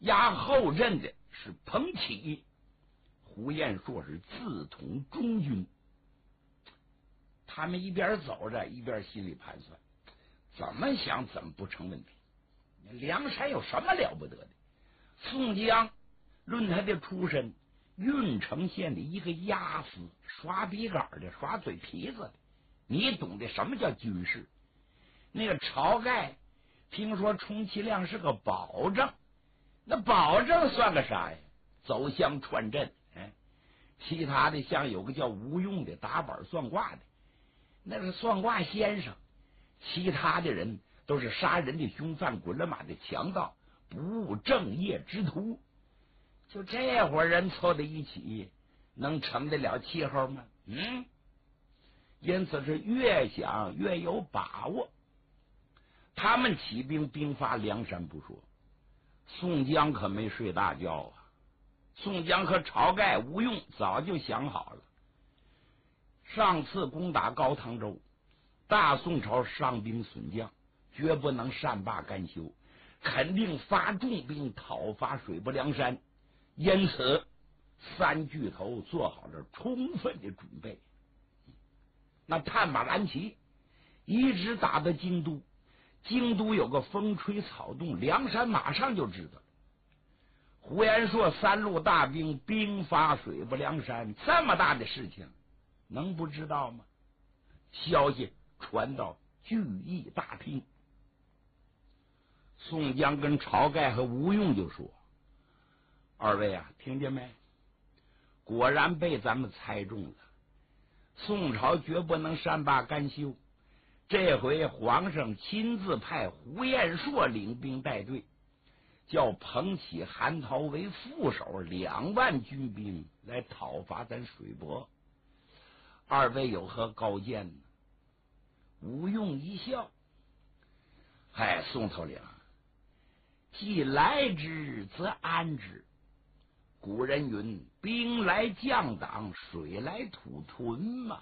压后阵的是彭起，胡彦硕是自统中军。他们一边走着一边心里盘算，怎么想怎么不成问题。梁山有什么了不得的？宋江论他的出身，郓城县的一个押司，耍笔杆的，耍嘴皮子的，你懂得什么叫军事？那个晁盖听说充其量是个保证，那保证算个啥呀？走乡串镇，其他的像有个叫吴用的打板算卦的，那是算卦先生，其他的人都是杀人的凶犯，滚了马的强盗，不务正业之徒。就这伙人凑在一起，能成得了气候吗？因此是越想越有把握。他们起兵兵发梁山不说，宋江可没睡大觉啊。宋江和晁盖、吴用早就想好了，上次攻打高唐州，大宋朝伤兵损将，绝不能善罢甘休，肯定发重兵讨伐水泊梁山。因此三巨头做好了充分的准备。那探马蓝旗一直打到京都，京都有个风吹草动，梁山马上就知道了。胡延硕三路大兵兵发水泊梁山，这么大的事情能不知道吗？消息传到聚义大厅，宋江跟晁盖和吴用就说：二位啊，听见没？果然被咱们猜中了，宋朝绝不能善罢甘休。这回皇上亲自派胡彦硕领兵带队，叫彭起、韩涛为副手，2万军兵来讨伐咱水泊。二位有何高见呢？吴用一笑：宋头领，既来之则安之。古人云：兵来将挡，水来土屯嘛。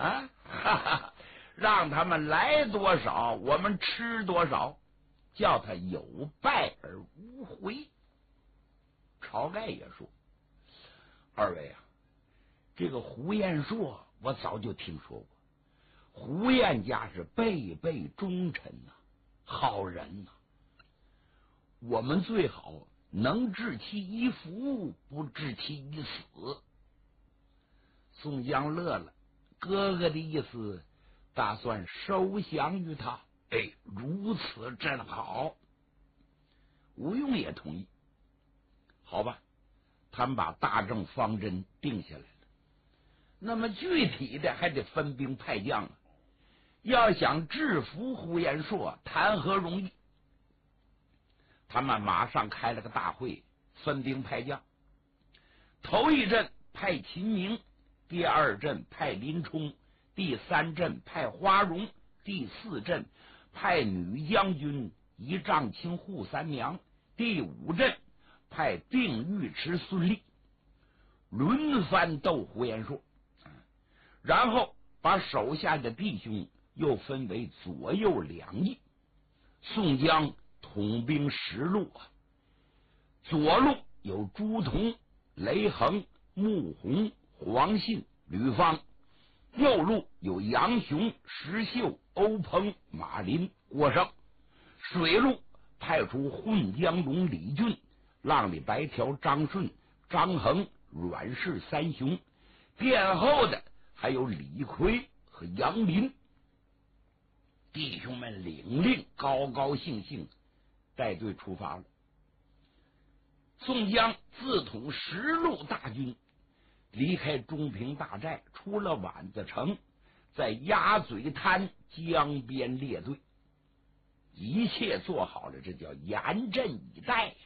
让他们来多少，我们吃多少，叫他有败而无回。晁盖也说：二位啊，这个胡彦硕我早就听说过，胡彦家是辈辈忠臣呐，好人呐，我们最好能治其一福，不治其一死。宋江乐了，哥哥的意思打算收降于他。如此真好。吴用也同意。好吧，他们把大政方针定下来了。那么具体的还得分兵派将啊。要想制服胡延硕，谈何容易？他们马上开了个大会，分兵派将。头一阵派秦明，第二阵派林冲，第三阵派花荣，第四阵派女将军一丈青扈三娘，第五阵派定尉迟孙立，轮番斗胡延硕。然后把手下的弟兄又分为左右两翼。宋江统兵10路啊，左路有朱仝、雷横、穆弘、黄信、吕方，右路有杨雄、石秀、欧鹏、马林、郭盛，水路派出混江龙李俊、浪里白条张顺、张衡、阮氏三雄，殿后的还有李逵和杨林。弟兄们领令，高高兴兴带队出发了。宋江自统10路大军，离开中平大寨，出了宛子城，在鸭嘴滩江边列队，一切做好了，这叫严阵以待呀。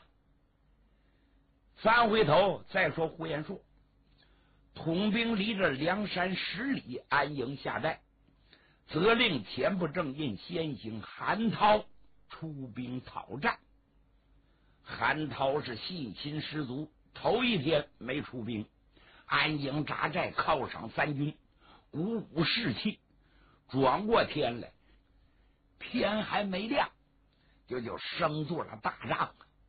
翻回头再说胡延硕，统兵离着梁山10里安营下寨，责令前部正印先行韩涛出兵讨战。韩涛是信心十足，头一天没出兵，安营扎寨，犒赏三军，鼓舞士气。转过天来，天还没亮，就生做了大仗。